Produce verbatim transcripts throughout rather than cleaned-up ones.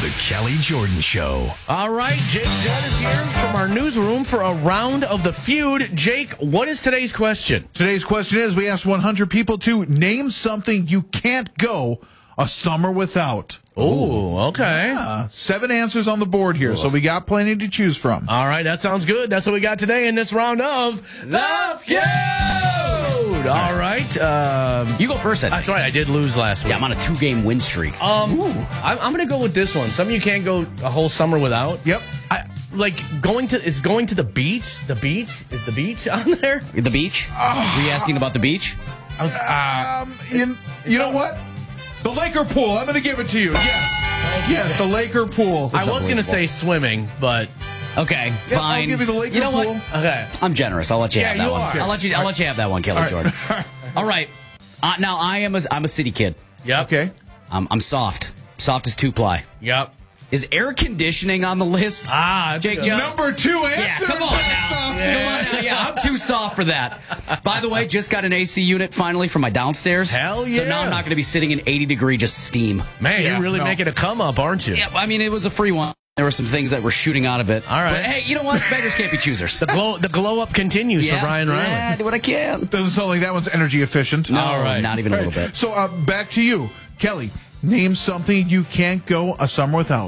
The Kelly Jordan Show. All right, Jake Judd is here from our newsroom for a round of the feud. Jake, what is today's question? Today's question is, we asked one hundred people to name something you can't go a summer without. Oh, okay. Uh, seven answers on the board here, so we got plenty to choose from. All right, that sounds good. That's what we got today in this round of The Feud. All right. Um, You go first, I think. that's right. I did lose last week. Yeah, I'm on a two-game win streak. Um, I'm, I'm going to go with this one. Something you can't go a whole summer without. Yep. I, like going to is going to the beach. The beach is the beach on there. The beach? Were you asking about the beach? I was. Uh, Um, in, you know what? The Laker pool. I'm going to give it to you. Yes. Yes, the Laker pool. I was going to say swimming, but Okay, Yeah, fine. I'll give you the Laker You know pool. what? okay. I'm generous. I'll let you Yeah, have that you one. are. I'll let you. I'll let you have that one, Kelly All right. Jordan. All right. Uh, now I am a I'm a city kid. Yep. Okay. Um, I'm soft. Soft as two ply. Yep. Is air conditioning on the list? Ah, that's Jake good. Judd? Number two Yeah, answer. come on now. That's soft. Yeah. Come on now. Yeah, I'm too soft for that. By the way, just got an A C unit finally for my downstairs. Hell So yeah. now I'm not going to be sitting in eighty degree just steam. Man, Yeah, you're really no. making a come up, aren't you? Yeah, I mean, it was a free one. There were some things that were shooting out of it. All right. But hey, you know what? Beggars can't be choosers. The glow, the glow up continues yeah, for Brian Riley. Yeah, I do what I can. Doesn't sound like that one's energy efficient. No, All right. not even a little bit. So uh, back to you, Kelly. Name something you can't go a summer without.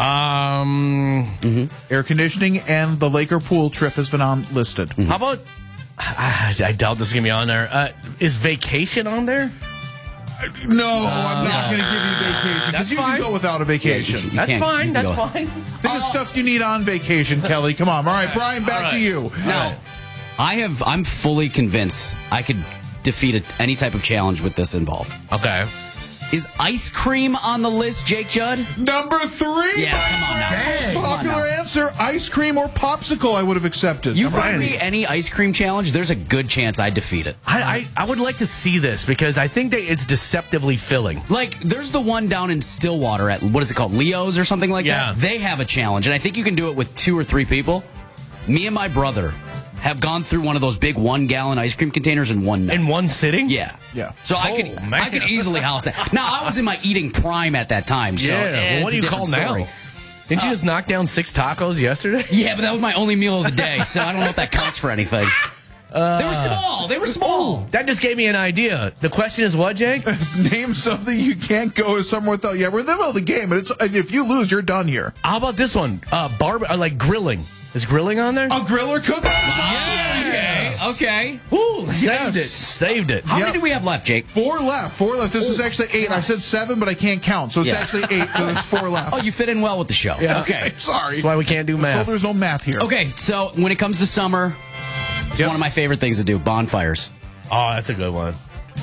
Um, Air conditioning and the Laker pool trip has been on listed. how about? I, I doubt this is gonna be on there. Uh, is vacation on there? No, I'm not going to give you vacation That's because you fine. can go without a vacation. You That's can't- you fine. can That's go- fine. Think of stuff you need on vacation, Kelly. Come on. All right, Brian, back All to right. you. Now, I have. I'm fully convinced I could defeat a, any type of challenge with this involved. Okay. Is ice cream on the list, Jake Judd? Number three. Yeah, my come on now. friend. Most Come on popular now. answer: ice cream or popsicle. I would have accepted. You Brian. find me any ice cream challenge, there's a good chance I'd defeat it. I, I I would like to see this because I think that it's deceptively filling. Like, there's the one down in Stillwater at, what is it called, Leo's or something like Yeah. that? They have a challenge, and I think you can do it with two or three people. Me and my brother have gone through one of those big one-gallon ice cream containers in one night. In one sitting? Yeah. Yeah. So I Oh, could man. I could easily house that. Now, I was in my eating prime at that time, so Yeah. eh, Well, what it's do a you call different story. now? Didn't you just knock down six tacos yesterday? Yeah, but that was my only meal of the day, so I don't know if that counts for anything. they were small. They were small. That just gave me an idea. The question is what, Jake? Name something you can't go a summer without. Yeah, we're in the middle of the game, and it's and if you lose, you're done here. How about this one? Uh, barb, uh, like grilling. Is grilling on there? A grill or cookout? Okay. Okay. Ooh, saved Yes. it. Saved it. How Yep. many do we have left, Jake? Four left. Four left. This is actually eight. I said seven, but I can't count, so it's Yeah. actually eight. So there's four left. Oh, you fit in well with the show. Yeah. Okay. Sorry. That's why we can't do I was told math. there's no math here. Okay, so when it comes to summer, it's Yep. one of my favorite things to do, bonfires. Oh, that's a good one.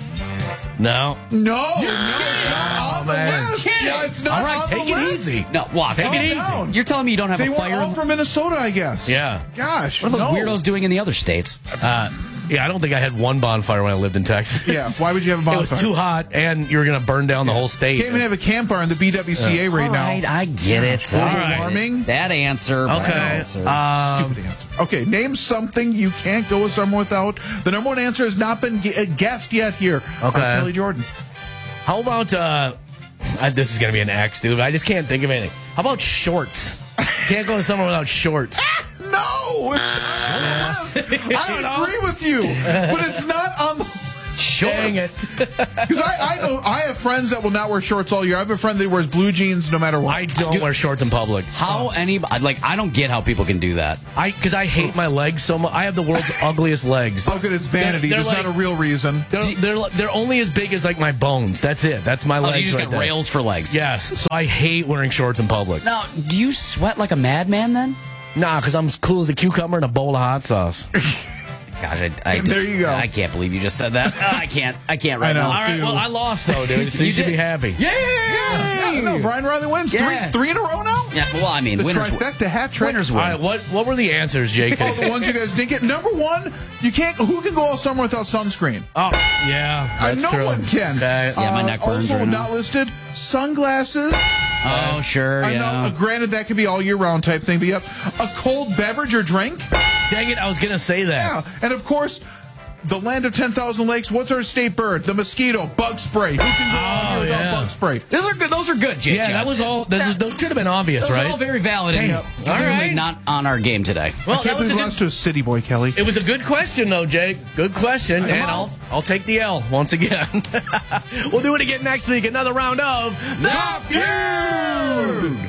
No. No, no, it's not on the man. list. Yeah, it's not All right, on take the it list. easy. No, walk. Take it easy. down. You're telling me you don't have They a were fire? all from Minnesota, I guess. Yeah. Gosh. What are those no. weirdos doing in the other states? Uh, yeah, I don't think I had one bonfire when I lived in Texas. Yeah, why would you have a It was bonfire? too hot, and you were going to burn down the whole state. Can't even have a campfire in the B W C A right All now. right, I get it. Global All right. warming. Bad answer. Bad Okay. answer. Um, Stupid answer. Okay, name something you can't go a summer without. The number one answer has not been gu- guessed yet here. Okay. Uh, Kelly Jordan. how about, uh, I, this is going to be an X, dude, but I just can't think of anything. How about shorts? Can't go somewhere without shorts. No, it's not on the list. I agree with you, but it's not on the Dang shorts. it. Because I, I know I have friends that will not wear shorts all year. I have a friend that wears blue jeans no matter what. I don't Dude. wear shorts in public. How any like I don't get how people can do that. I Because I hate my legs so much. I have the world's ugliest legs. How good it's vanity. They're- There's they're not a like- real reason. They're, they're, they're only as big as like my bones. That's it. That's my Oh, legs you just right got there. rails for legs. Yes. So I hate wearing shorts in public. Now, do you sweat like a madman then? Nah, because I'm as cool as a cucumber in a bowl of hot sauce. Gosh, I, I There just- you go. I can't believe you just said that. I can't. I can't right I know. now. All right, well, I lost, though, dude, so you, You should did. be happy. Yeah. Yeah, no, Brian Riley wins. Yeah. Three, three in a row now? Yeah, well, I mean, The winners win. trifecta hat trick. Winners All win. right, what, what were the answers, Jake? All the ones you guys didn't get. Number one, you can't. Who can go all summer without sunscreen? Oh, yeah, Uh, that's no true. one can. Okay. Yeah, my Uh, neck burns Also right now. not listed, sunglasses. Oh, sure. I yeah. know. Uh, granted, that could be all year round type thing, but yep. A cold beverage or drink. Dang it, I was going to say that. Yeah, and of course, the land of ten thousand lakes. What's our state bird? The mosquito. Bug spray. Who can go on here without yeah. bug spray? Those are good. Those are good, J. Yeah, that was all. This is, those should have been obvious, Those right? are all very valid. Damn. And All clearly right. not on our game today. Well, I can't that was believe a we good, lost to a city boy, Kelly. it was a good question, though, Jake. Good question, and on. I'll I'll take the L once again. We'll do it again next week. Another round of The Feud!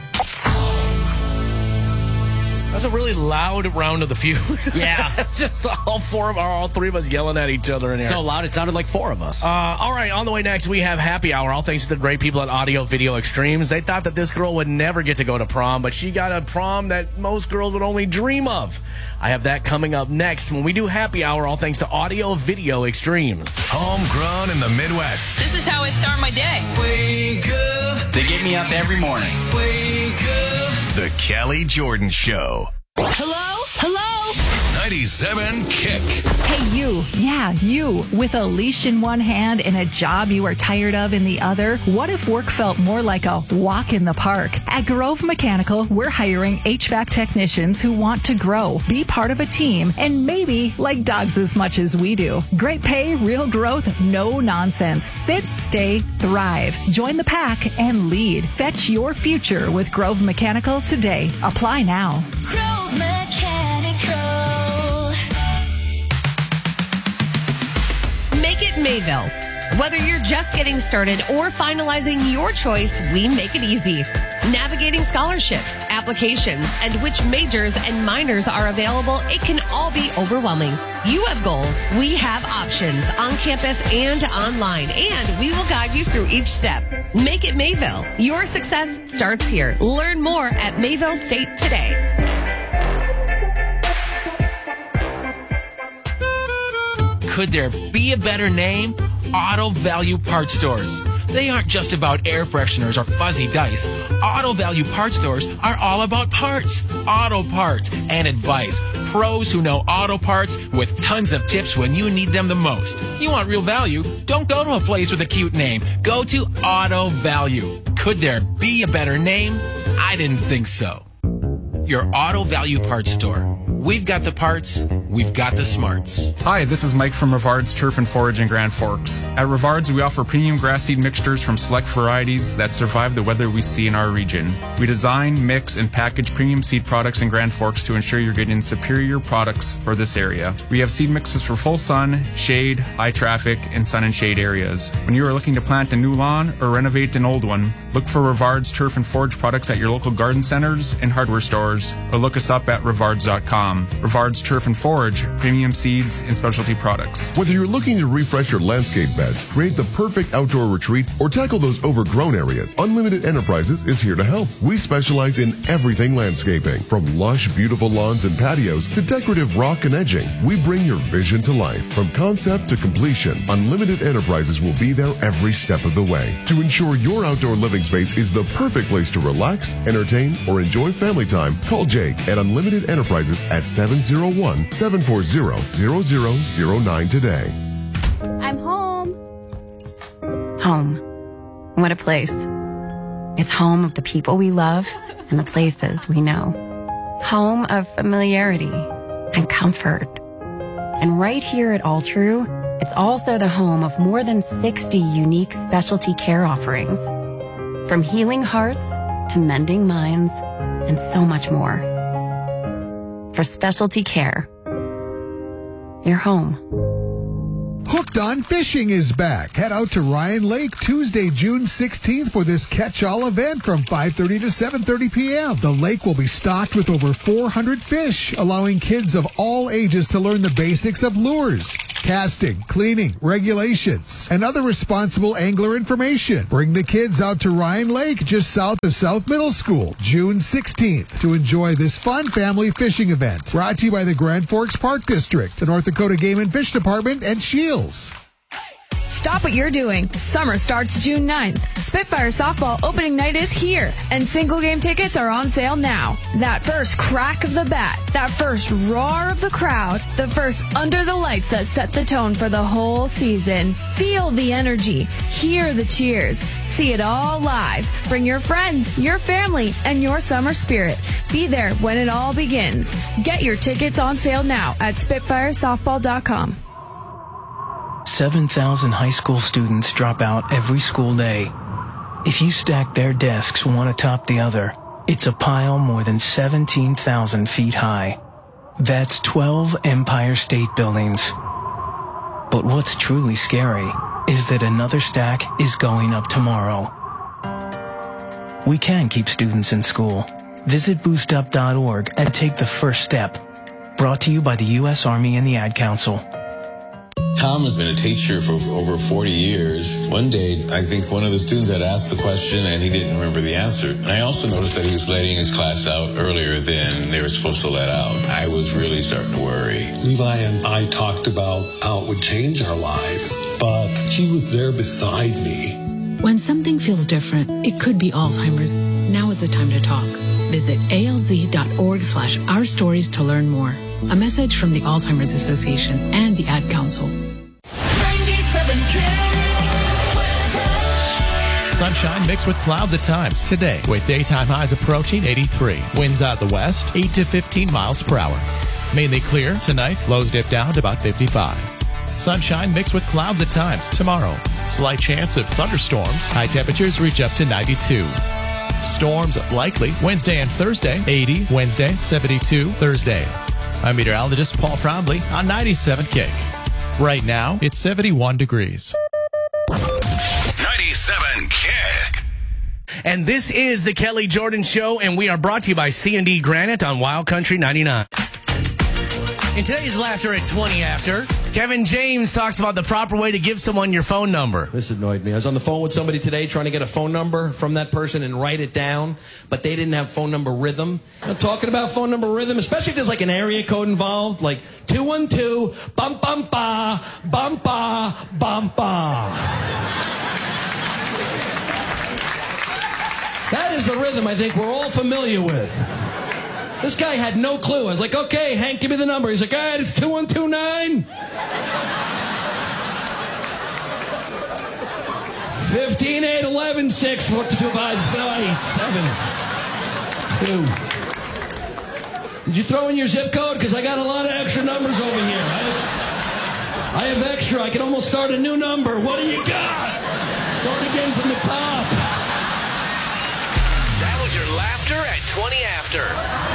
That's a really loud round of the feud. Yeah. Just all four of all three of us yelling at each other in here. So loud, it sounded like four of us. Uh, all right, on the way next, we have Happy Hour. All thanks to the great people at Audio Video Extremes. They thought that this girl would never get to go to prom, but she got a prom that most girls would only dream of. I have that coming up next when we do Happy Hour, all thanks to Audio Video Extremes. Homegrown in the Midwest. This is how I start my day. Wake up, They get me up every morning. wake up. The Kelly Jordan Show. Hello? Hello? ninety-seven Kick. Hey, you. Yeah, you. With a leash in one hand and a job you are tired of in the other, what if work felt more like a walk in the park? At Grove Mechanical, we're hiring H V A C technicians who want to grow, be part of a team, and maybe like dogs as much as we do. Great pay, real growth, no nonsense. Sit, stay, thrive. Join the pack and lead. Fetch your future with Grove Mechanical today. Apply now. Grove Mechanical. Make it Mayville. Whether you're just getting started or finalizing your choice, we make it easy. Navigating scholarships, applications, and which majors and minors are available, it can all be overwhelming. You have goals, we have options on campus and online, and we will guide you through each step. Make it Mayville. Your success starts here. Learn more at Mayville State today. Could there be a better name? Auto Value Parts Stores. They aren't just about air fresheners or fuzzy dice. Auto Value Parts Stores are all about parts, auto parts, and advice. Pros who know auto parts with tons of tips when you need them the most. You want real value? Don't go to a place with a cute name. Go to Auto Value. Could there be a better name? I didn't think so. Your Auto Value Parts Store. We've got the parts, we've got the smarts. Hi, this is Mike from Rivard's Turf and Forage in Grand Forks. At Rivard's, we offer premium grass seed mixtures from select varieties that survive the weather we see in our region. We design, mix, and package premium seed products in Grand Forks to ensure you're getting superior products for this area. We have seed mixes for full sun, shade, high traffic, and sun and shade areas. When you are looking to plant a new lawn or renovate an old one, look for Rivard's Turf and Forage products at your local garden centers and hardware stores, or look us up at rivards dot com. Rivard's Turf and Forage, premium seeds and specialty products. Whether you're looking to refresh your landscape beds, create the perfect outdoor retreat, or tackle those overgrown areas, Unlimited Enterprises is here to help. We specialize in everything landscaping, from lush, beautiful lawns and patios to decorative rock and edging. We bring your vision to life. From concept to completion, Unlimited Enterprises will be there every step of the way to ensure your outdoor living space is the perfect place to relax, entertain, or enjoy family time. Call Jake at Unlimited Enterprises at seven zero one, seven four zero, zero zero zero nine today. I'm home. Home. What a place. It's home of the people we love and the places we know. Home of familiarity and comfort. And right here at All True, it's also the home of more than sixty unique specialty care offerings. From healing hearts to mending minds and so much more. For specialty care, your home. Hooked on Fishing is back. Head out to Ryan Lake Tuesday, June sixteenth for this catch-all event from five thirty to seven thirty p.m. The lake will be stocked with over four hundred fish, allowing kids of all ages to learn the basics of lures, casting, cleaning, regulations, and other responsible angler information. Bring the kids out to Ryan Lake just south of South Middle School, June sixteenth, to enjoy this fun family fishing event. Brought to you by the Grand Forks Park District, the North Dakota Game and Fish Department, and Shields. Stop what you're doing. Summer starts June ninth. Spitfire softball opening night is here, and single game tickets are on sale now. That first crack of the bat, that first roar of the crowd, the first under the lights that set the tone for the whole season. Feel the energy, hear the cheers, see it all live. Bring your friends, your family, and your summer spirit. Be there when it all begins. Get your tickets on sale now at spitfire softball dot com. seven thousand high school students drop out every school day. If you stack their desks one atop the other, it's a pile more than seventeen thousand feet high. That's twelve Empire State Buildings. But what's truly scary is that another stack is going up tomorrow. We can keep students in school. Visit boost up dot org and take the first step. Brought to you by the U S Army and the Ad Council. Tom has been a teacher for over forty years. One day, I think one of the students had asked the question and he didn't remember the answer. And I also noticed that he was letting his class out earlier than they were supposed to let out. I was really starting to worry. Levi and I talked about how it would change our lives, but he was there beside me. When something feels different, it could be Alzheimer's. Now is the time to talk. Visit A L Z dot org slash our stories to learn more. A message from the Alzheimer's Association and the Ad Council. Sunshine mixed with clouds at times today, with daytime highs approaching eighty-three. Winds out of the west, eight to fifteen miles per hour. Mainly clear tonight, lows dip down to about fifty-five. Sunshine mixed with clouds at times tomorrow. Slight chance of thunderstorms. High temperatures reach up to ninety-two. Storms likely Wednesday and Thursday. eighty Wednesday, seventy-two Thursday. I'm meteorologist Paul Frombly on ninety-seven Kick. Right now, it's seventy-one degrees. ninety-seven Kick. And this is the Kelly Jordan Show, and we are brought to you by C and D Granite on Wild Country ninety-nine. In today's Laughter at twenty after, Kevin James talks about the proper way to give someone your phone number. This annoyed me. I was on the phone with somebody today trying to get a phone number from that person and write it down, but they didn't have phone number rhythm. I'm talking about phone number rhythm, especially if there's like an area code involved, like two one two, bum bum ba, bum ba, bum ba. That is the rhythm I think we're all familiar with. This guy had no clue. I was like, okay, Hank, give me the number. He's like, all right, it's two one two nine. fifteen, eight, eleven, six, four, two, five, eight, seven, two. Did you throw in your zip code? Because I got a lot of extra numbers over here. I, I have extra. I can almost start a new number. What do you got? Start again from the top. That was your Laughter at twenty after.